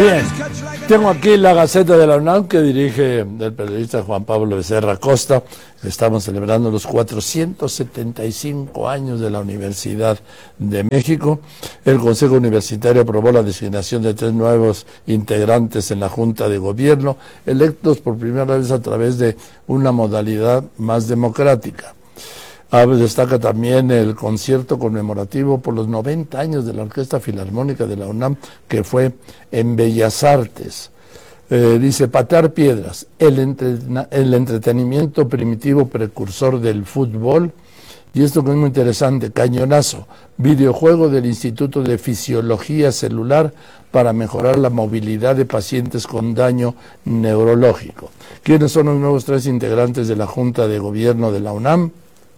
Bien, tengo aquí la Gaceta de la UNAM que dirige el periodista Juan Pablo Becerra Costa. Estamos celebrando los 475 años de la Universidad de México. El Consejo Universitario aprobó la designación de 3 nuevos integrantes en la Junta de Gobierno, electos por primera vez a través de una modalidad más democrática. Destaca también el concierto conmemorativo por los 90 años de la Orquesta Filarmónica de la UNAM, que fue en Bellas Artes. Dice, patear piedras, el entretenimiento primitivo precursor del fútbol. Y esto que es muy interesante, cañonazo, videojuego del Instituto de Fisiología Celular para mejorar la movilidad de pacientes con daño neurológico. ¿Quiénes son los nuevos 3 integrantes de la Junta de Gobierno de la UNAM?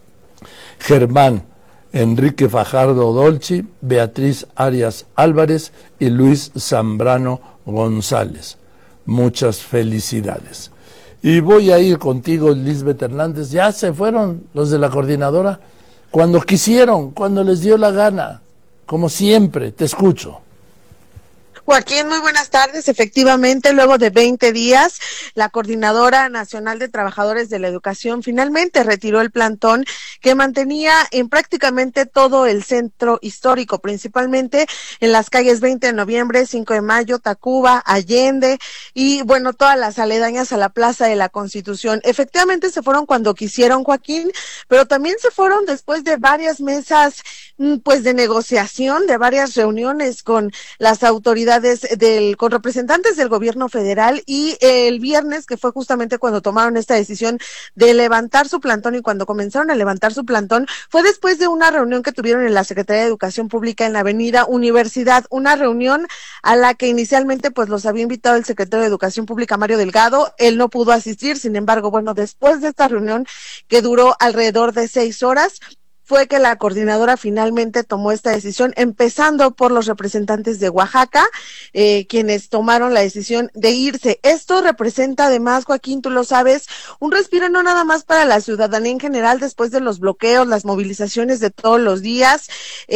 Germán Enrique Fajardo Dolci, Beatriz Arias Álvarez y Luis Zambrano González. Muchas felicidades. Y voy a ir contigo, Lisbeth Hernández. Ya se fueron los de la coordinadora cuando quisieron, cuando les dio la gana. Como siempre, te escucho. Joaquín, muy buenas tardes. Efectivamente, luego de 20 días, la Coordinadora Nacional de Trabajadores de la Educación finalmente retiró el plantón que mantenía en prácticamente todo el centro histórico, principalmente en las calles 20 de noviembre, 5 de mayo, Tacuba, Allende y, bueno, todas las aledañas a la Plaza de la Constitución. Efectivamente se fueron cuando quisieron, Joaquín, pero también se fueron después de varias mesas, pues, de negociación, de varias reuniones con las autoridades con representantes del gobierno federal, y el viernes, que fue justamente cuando tomaron esta decisión de levantar su plantón, y cuando comenzaron a levantar su plantón, fue después de una reunión que tuvieron en la Secretaría de Educación Pública en la Avenida Universidad, una reunión a la que inicialmente pues los había invitado el secretario de Educación Pública, Mario Delgado. Él no pudo asistir, sin embargo, bueno, después de esta reunión que duró alrededor de 6 horas, fue que la coordinadora finalmente tomó esta decisión, empezando por los representantes de Oaxaca, quienes tomaron la decisión de irse. Esto representa además, Joaquín, tú lo sabes, un respiro no nada más para la ciudadanía en general después de los bloqueos, las movilizaciones de todos los días,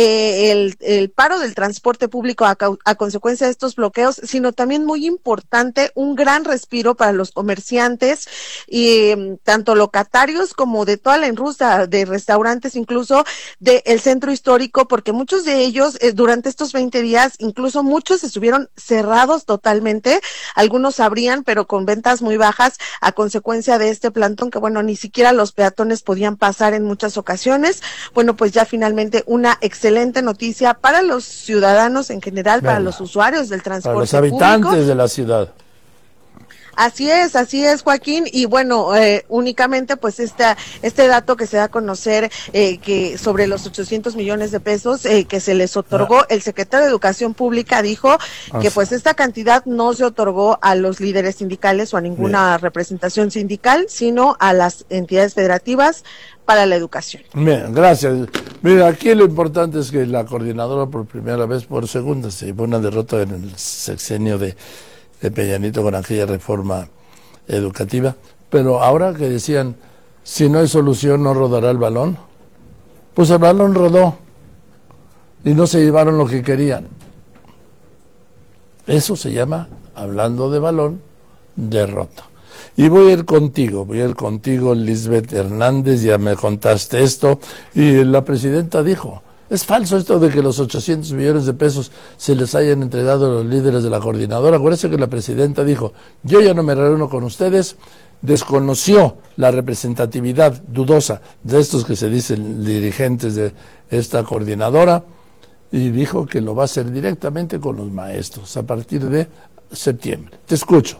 el paro del transporte público a consecuencia de estos bloqueos, sino también muy importante, un gran respiro para los comerciantes, y tanto locatarios como de toda la industria de restaurantes, incluso del centro histórico, porque muchos de ellos durante estos 20 días, incluso muchos estuvieron cerrados totalmente, algunos abrían pero con ventas muy bajas a consecuencia de este plantón, que bueno, ni siquiera los peatones podían pasar en muchas ocasiones. Bueno, pues ya finalmente una excelente noticia para los ciudadanos en general, para los usuarios del transporte para los habitantes público. De la ciudad. Así es, Joaquín, y bueno, únicamente pues este dato que se da a conocer, que sobre los 800 millones de pesos que se les otorgó, el secretario de Educación Pública dijo que pues esta cantidad no se otorgó a los líderes sindicales o a ninguna representación sindical, sino a las entidades federativas para la educación. Bien, gracias. Mira, aquí lo importante es que la coordinadora por primera vez, por segunda, se llevó una derrota en el sexenio de Peña Nieto con aquella reforma educativa, pero ahora que decían, si no hay solución no rodará el balón, pues el balón rodó y no se llevaron lo que querían. Eso se llama, hablando de balón, derrota. Y voy a ir contigo, Lisbeth Hernández, ya me contaste esto, y la presidenta dijo, es falso esto de que los 800 millones de pesos se les hayan entregado a los líderes de la coordinadora. Acuérdense que la presidenta dijo, yo ya no me reúno con ustedes, desconoció la representatividad dudosa de estos que se dicen dirigentes de esta coordinadora, y dijo que lo va a hacer directamente con los maestros a partir de septiembre. Te escucho.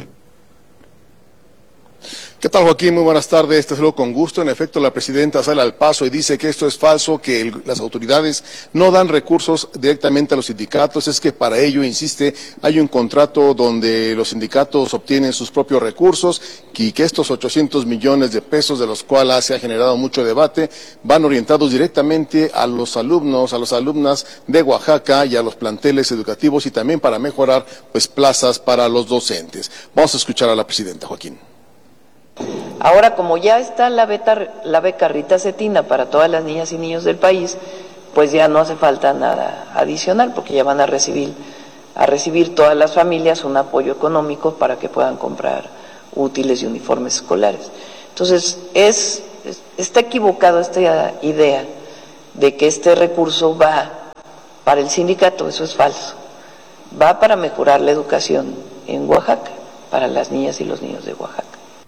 ¿Qué tal, Joaquín? Muy buenas tardes, te saludo con gusto. En efecto, la presidenta sale al paso y dice que esto es falso, que las autoridades no dan recursos directamente a los sindicatos. Es que para ello, insiste, hay un contrato donde los sindicatos obtienen sus propios recursos y que estos 800 millones de pesos, de los cuales se ha generado mucho debate, van orientados directamente a los alumnos, a las alumnas de Oaxaca y a los planteles educativos, y también para mejorar pues plazas para los docentes. Vamos a escuchar a la presidenta, Joaquín. Ahora, como ya está la beca Rita Cetina para todas las niñas y niños del país, pues ya no hace falta nada adicional, porque ya van a recibir a recibir todas las familias un apoyo económico para que puedan comprar útiles y uniformes escolares. Entonces, está equivocado esta idea de que este recurso va para el sindicato, eso es falso. Va para mejorar la educación en Oaxaca, para las niñas y los niños de Oaxaca.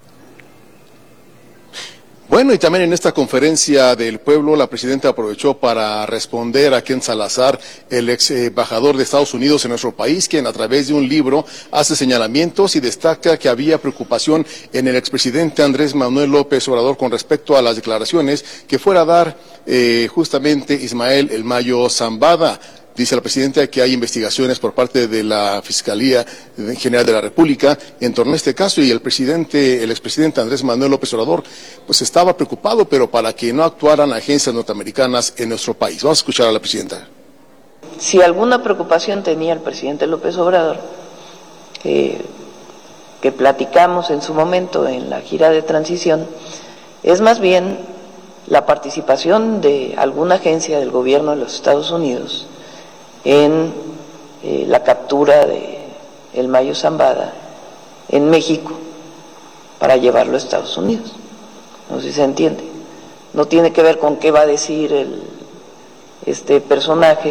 Bueno, y también en esta conferencia del pueblo, la presidenta aprovechó para responder a Ken Salazar, el ex embajador de Estados Unidos en nuestro país, quien a través de un libro hace señalamientos y destaca que había preocupación en el expresidente Andrés Manuel López Obrador con respecto a las declaraciones que fuera a dar justamente Ismael El Mayo Zambada. Dice la presidenta que hay investigaciones por parte de la Fiscalía General de la República en torno a este caso y el expresidente Andrés Manuel López Obrador, pues estaba preocupado, pero para que no actuaran agencias norteamericanas en nuestro país. Vamos a escuchar a la presidenta. Si alguna preocupación tenía el presidente López Obrador, que platicamos en su momento en la gira de transición, es más bien la participación de alguna agencia del gobierno de los Estados Unidos en la captura de El Mayo Zambada en México para llevarlo a Estados Unidos. No sé si se entiende. No tiene que ver con qué va a decir este personaje,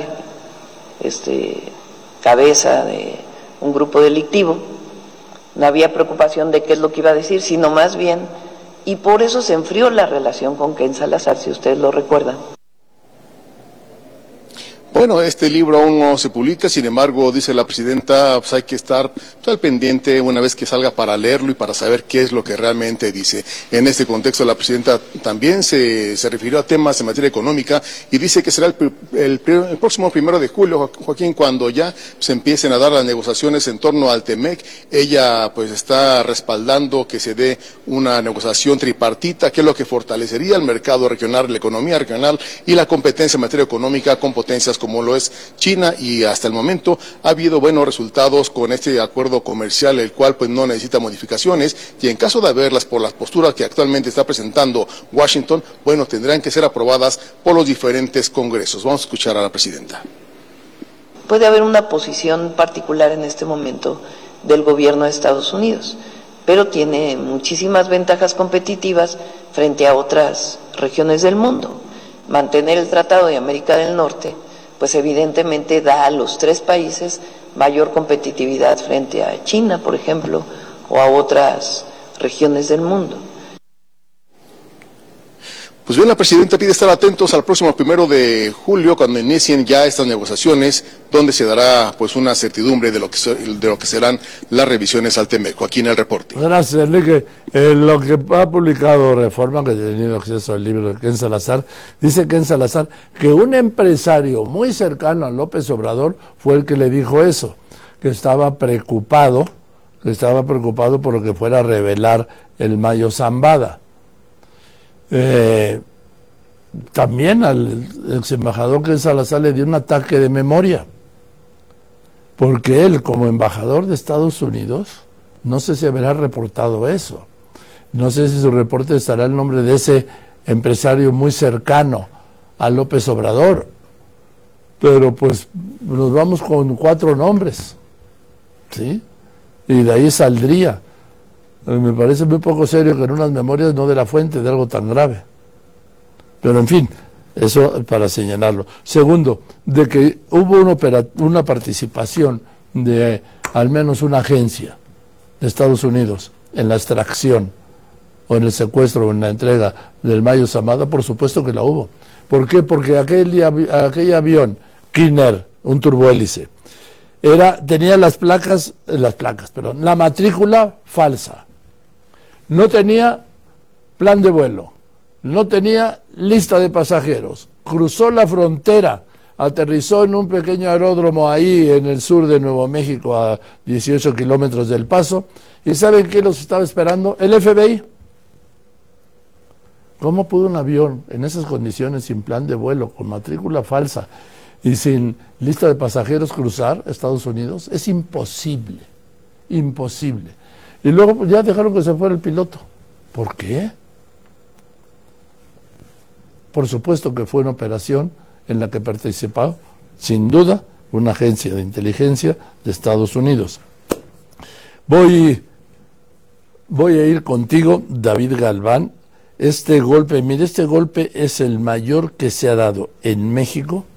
cabeza de un grupo delictivo. No había preocupación de qué es lo que iba a decir, sino más bien, y por eso se enfrió la relación con Ken Salazar, si ustedes lo recuerdan. Bueno, este libro aún no se publica, sin embargo, dice la presidenta, pues hay que estar al pendiente una vez que salga para leerlo y para saber qué es lo que realmente dice. En este contexto, la presidenta también se refirió a temas en materia económica y dice que será el próximo 1 de julio, Joaquín, cuando ya se empiecen a dar las negociaciones en torno al TEMEC. Ella pues está respaldando que se dé una negociación tripartita, que es lo que fortalecería el mercado regional, la economía regional y la competencia en materia económica con potencias como lo es China, y hasta el momento ha habido buenos resultados con este acuerdo comercial, el cual pues no necesita modificaciones, y en caso de haberlas por las posturas que actualmente está presentando Washington, bueno, tendrán que ser aprobadas por los diferentes congresos. Vamos a escuchar a la presidenta. Puede haber una posición particular en este momento del gobierno de Estados Unidos, pero tiene muchísimas ventajas competitivas frente a otras regiones del mundo. Mantener el Tratado de América del Norte pues evidentemente da a los tres países mayor competitividad frente a China, por ejemplo, o a otras regiones del mundo. Pues bien, la presidenta pide estar atentos al próximo 1 de julio, cuando inicien ya estas negociaciones, donde se dará pues una certidumbre de lo que serán las revisiones al TEMEC. Aquí en el reporte. Gracias, Enrique. Lo que ha publicado Reforma, que he tenido acceso al libro de Ken Salazar, dice Ken Salazar que un empresario muy cercano a López Obrador fue el que le dijo eso, que estaba preocupado por lo que fuera a revelar el Mayo Zambada. También al ex embajador Ken Salazar le dio un ataque de memoria, porque él, como embajador de Estados Unidos, no sé si habrá reportado eso, no sé si su reporte estará el nombre de ese empresario muy cercano a López Obrador, pero pues nos vamos con 4 nombres, ¿sí? Y de ahí saldría. Me parece muy poco serio que en unas memorias no dé la fuente de algo tan grave. Pero en fin, eso para señalarlo. Segundo, de que hubo una participación de al menos una agencia de Estados Unidos en la extracción o en el secuestro o en la entrega del Mayo Zambada, por supuesto que la hubo. ¿Por qué? Porque aquel avión, Kinner, un turbohélice, tenía la matrícula falsa. No tenía plan de vuelo, no tenía lista de pasajeros, cruzó la frontera, aterrizó en un pequeño aeródromo ahí en el sur de Nuevo México, a 18 kilómetros del Paso, y ¿saben qué los estaba esperando? El FBI. ¿Cómo pudo un avión en esas condiciones, sin plan de vuelo, con matrícula falsa y sin lista de pasajeros, cruzar Estados Unidos? Es imposible, imposible. Y luego pues, ya dejaron que se fuera el piloto. ¿Por qué? Por supuesto que fue una operación en la que participó, sin duda, una agencia de inteligencia de Estados Unidos. Voy a ir contigo, David Galván. Este golpe es el mayor que se ha dado en México